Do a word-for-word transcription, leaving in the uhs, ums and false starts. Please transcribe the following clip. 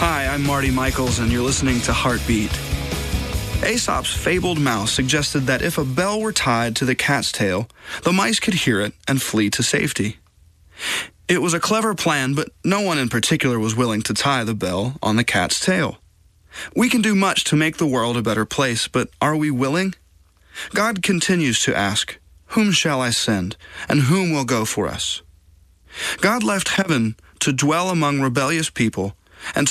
Hi, I'm Marty Michaels, and you're listening to Heartbeat. Aesop's fabled mouse suggested that if a bell were tied to the cat's tail, the mice could hear it and flee to safety. It was a clever plan, but no one in particular was willing to tie the bell on the cat's tail. We can do much to make the world a better place, but are we willing? God continues to ask, "Whom shall I send, and whom will go for us?" God left heaven to dwell among rebellious people and